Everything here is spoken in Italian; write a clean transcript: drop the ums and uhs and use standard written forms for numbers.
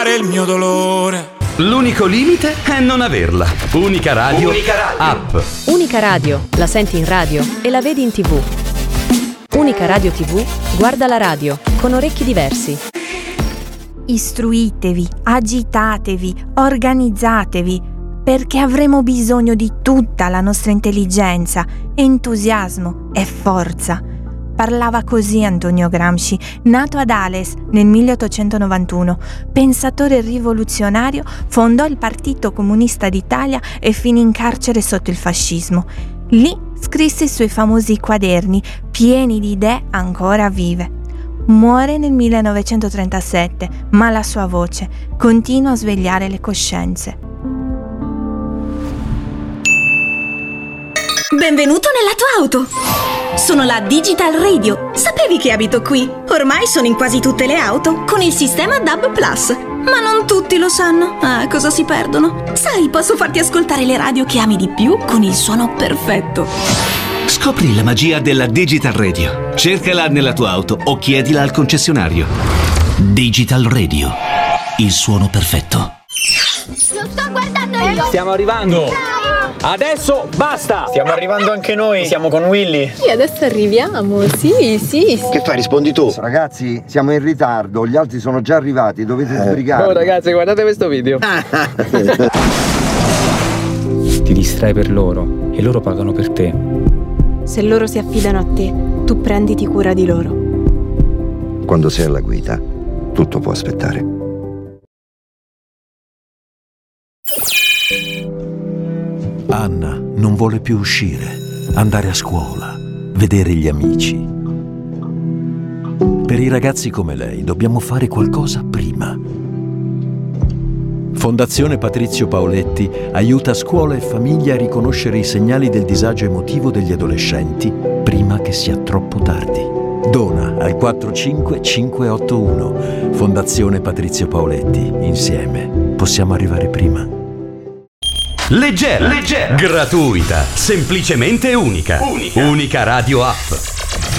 il mio dolore. L'unico limite è non averla. Unica Radio, app. Unica Radio, la senti in radio e la vedi in TV. Unica Radio TV, guarda la radio con orecchi diversi. Istruitevi, agitatevi, organizzatevi, perché avremo bisogno di tutta la nostra intelligenza, entusiasmo e forza. Parlava così Antonio Gramsci, nato ad Ales nel 1891, pensatore rivoluzionario, fondò il Partito Comunista d'Italia e finì in carcere sotto il fascismo. Lì scrisse i suoi famosi quaderni, pieni di idee ancora vive. Muore nel 1937, ma la sua voce continua a svegliare le coscienze. Benvenuto nella tua auto! Sono la Digital Radio. Sapevi che abito qui? Ormai sono in quasi tutte le auto con il sistema DAB+. Ma non tutti lo sanno. Cosa si perdono? Sai, posso farti ascoltare le radio che ami di più con il suono perfetto. Scopri la magia della Digital Radio. Cercala nella tua auto o chiedila al concessionario. Digital Radio. Il suono perfetto. Lo sto guardando io. Stiamo arrivando. Adesso basta! Stiamo arrivando anche noi, siamo con Willy. Sì, adesso arriviamo, sì. Che fai, rispondi tu? Ragazzi, siamo in ritardo, gli altri sono già arrivati, dovete sbrigarvi. Oh ragazzi, guardate questo video. Ti distrai per loro e loro pagano per te. Se loro si affidano a te, tu prenditi cura di loro. Quando sei alla guida, tutto può aspettare. Anna non vuole più uscire, andare a scuola, vedere gli amici. Per i ragazzi come lei dobbiamo fare qualcosa prima. Fondazione Patrizio Paoletti aiuta scuola e famiglia a riconoscere i segnali del disagio emotivo degli adolescenti prima che sia troppo tardi. Dona al 45581. Fondazione Patrizio Paoletti. Insieme possiamo arrivare prima. Leggera, gratuita, semplicemente unica. Unica Radio App.